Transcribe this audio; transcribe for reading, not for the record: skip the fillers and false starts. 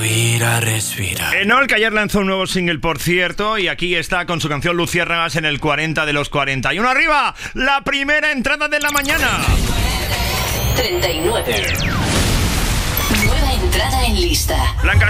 Respira, respira. Enol, que ayer lanzó un nuevo single, por cierto, y aquí está con su canción Luciérnagas en el 40 de los 40. Y uno arriba, la primera entrada de la mañana. 39. Nueva entrada en lista. Blanca